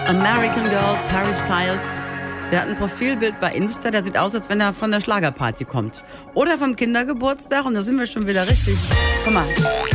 American Girls, Harry Styles. Der hat ein Profilbild bei Insta, der sieht aus, als wenn er von der Schlagerparty kommt. Oder vom Kindergeburtstag, und da sind wir schon wieder richtig. Guck mal.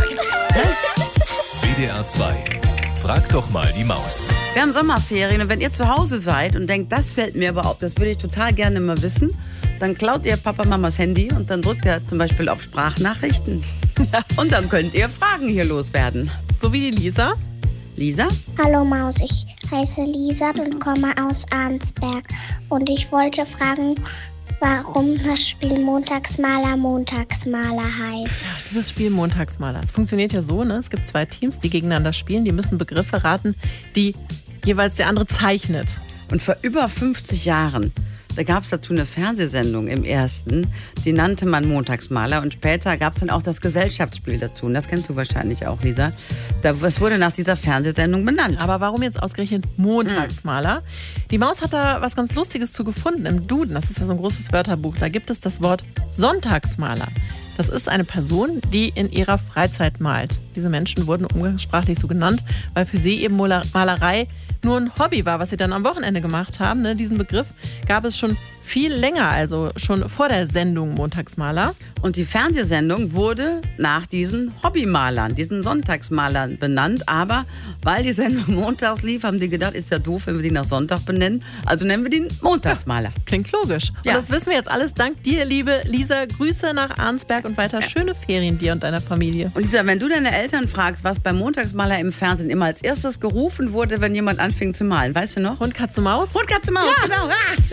WDR 2. Frag doch mal die Maus. Wir haben Sommerferien, und wenn ihr zu Hause seid und denkt, das fällt mir aber auf, das würde ich total gerne mal wissen, dann klaut ihr Papa Mamas Handy und dann drückt ihr zum Beispiel auf Sprachnachrichten. Und dann könnt ihr Fragen hier loswerden. So wie die Lisa. Lisa? Hallo Maus, ich heiße Lisa und komme aus Arnsberg. Und ich wollte fragen, warum das Spiel Montagsmaler heißt. Dieses Spiel Montagsmaler. Es funktioniert ja so, ne? Es gibt 2 Teams, die gegeneinander spielen. Die müssen Begriffe raten, die jeweils der andere zeichnet. Und vor über 50 Jahren, da gab es dazu eine Fernsehsendung im ersten, die nannte man Montagsmaler, und später gab es dann auch das Gesellschaftsspiel dazu. Und das kennst du wahrscheinlich auch, Lisa. Das wurde nach dieser Fernsehsendung benannt. Aber warum jetzt ausgerechnet Montagsmaler? Die Maus hat da was ganz Lustiges zu gefunden im Duden. Das ist ja so ein großes Wörterbuch. Da gibt es das Wort Sonntagsmaler. Das ist eine Person, die in ihrer Freizeit malt. Diese Menschen wurden umgangssprachlich so genannt, weil für sie eben Malerei nur ein Hobby war, was sie dann am Wochenende gemacht haben. Ne? Diesen Begriff gab es schon viel länger, also schon vor der Sendung Montagsmaler. Und die Fernsehsendung wurde nach diesen Hobbymalern, diesen Sonntagsmalern benannt. Aber weil die Sendung montags lief, haben die gedacht, ist ja doof, wenn wir die nach Sonntag benennen. Also nennen wir den Montagsmaler. Klingt logisch. Ja. Und das wissen wir jetzt alles dank dir, liebe Lisa. Grüße nach Arnsberg und weiter schöne Ferien dir und deiner Familie. Und Lisa, wenn du deine Eltern fragst, was beim Montagsmaler im Fernsehen immer als erstes gerufen wurde, wenn jemand anfing zu malen, weißt du noch? Hund, Katze, Maus? Hund, Katze, Maus, genau. Ah!